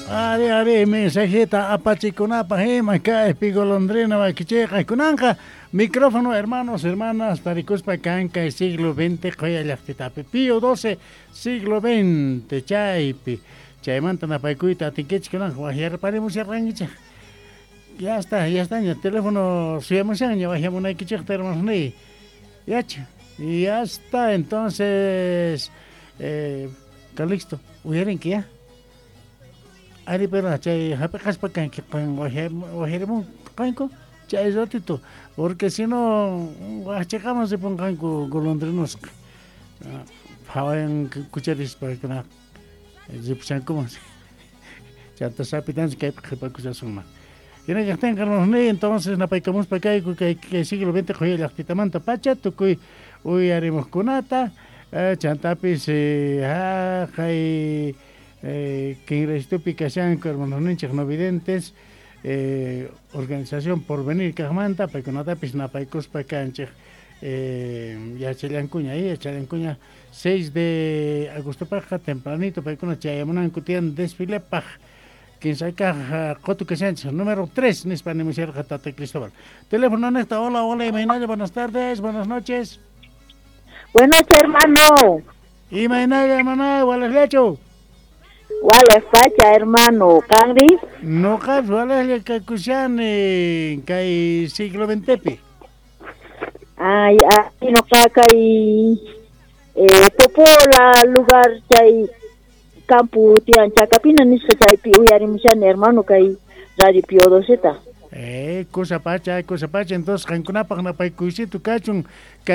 Ari, mensajita apachikunapa hima kaypi golondrina wakicheka kunanka micrófono hermanos, tarikuspa kanka siglo XX qoya llaqtitapi Pío XII siglo XX chaypi chaymanta napaykuyta atinkichik kunanka wahyarparemos yarqankichik ya está ña teléfono suyamushan wahyamunaykichikta hermanos ya está entonces Calixto uyarinki ya Ari pero chay hapikaspa kanki wahirimun kanko chay ratito porque si no wachekamos de ponganko golondrinos hawayan kucharispa kana zipchanko chanta sapitan kay pakusasuma Kina yakten karnos ne entonces napaykamos pa kay siglo XX qoya llaqtitamanta pacha tukuy uyarimos kunata chantapis kay que restupicación hermanos ninchik no videntes organización por venir kajmanta paykunatapis napaykuspa kanchik yachallankuña 6 de agosto paja tempranito paykuna chayamunanku tiyan desfile paj quinsayka qotu kashanchik número 3 nispa nimusharqa Tata Cristóbal teléfono nesta hola Imaynalla buenas tardes buenas noches buenas hermano Imaynalla mana walas lecho Wala facha hermano, Cangri. No wala le kakushan kay siglo XX. Ay, no kay popola lugar chay campo tian chacapina ni chay pi uyarimushan hermano kay Radio Pío XII. Cosa pacha entonces kankunapaq napaykuysito kachun